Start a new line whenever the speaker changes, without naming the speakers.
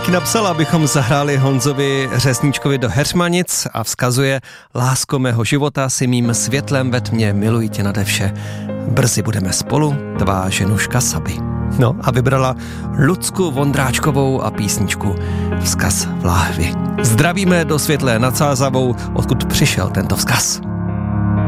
taky napsal, abychom zahráli Honzovi Řezníčkovi do Heřmanic a vzkazuje: lásko mého života, si mým světlem ve tmě, miluji tě nade vše. Brzy budeme spolu, tvá ženuška Sabi. No a vybrala Lucku Vondráčkovou a písničku Vzkaz v láhvi. Zdravíme do Světlé nad Sázavou, odkud přišel tento vzkaz.